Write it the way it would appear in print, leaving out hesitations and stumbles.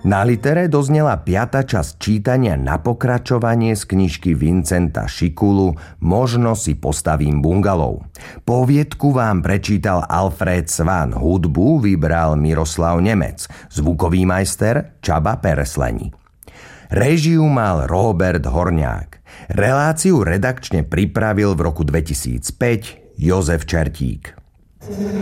Na litere doznela 5. časť čítania na pokračovanie z knižky Vincenta Šikulu Možno si postavím bungalov. Poviedku vám prečítal Alfred Svan, hudbu vybral Miroslav Nemec, zvukový majster Csaba Peresleni. Réžiu mal Róbert Horňák. Reláciu redakčne pripravil v roku 2005 Jozef Čertík.